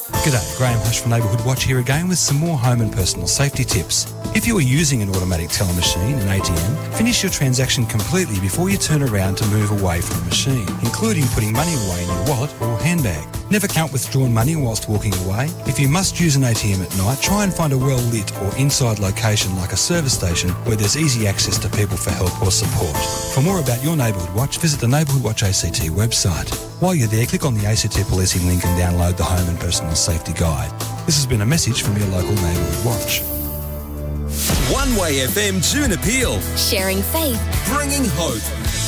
G'day, Graham Hush from Neighbourhood Watch here again with some more home and personal safety tips. If you are using an automatic teller machine, an ATM, finish your transaction completely before you turn around to move away from the machine, including putting money away in your wallet or handbag. Never count withdrawn money whilst walking away. If you must use an ATM at night, try and find a well-lit or inside location like a service station where there's easy access to people for help or support. For more about your Neighbourhood Watch, visit the Neighbourhood Watch ACT website. While you're there, click on the ACT Policing link and download the Home and Personal Safety Guide. This has been a message from your local Neighbourhood Watch. One Way FM June Appeal. Sharing faith. Bringing hope.